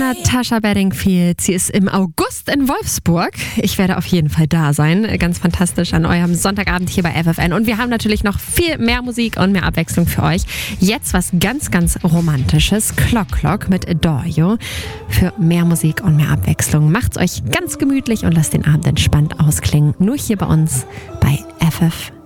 Natasha Bedingfield. Sie ist im August in Wolfsburg. Ich werde auf jeden Fall da sein. Ganz fantastisch an eurem Sonntagabend hier bei FFN. Und wir haben natürlich noch viel mehr Musik und mehr Abwechslung für euch. Jetzt was ganz, ganz Romantisches. Clock mit Adore. Für mehr Musik und mehr Abwechslung. Macht's euch ganz gemütlich und lasst den Abend entspannt ausklingen. Nur hier bei uns bei FFN.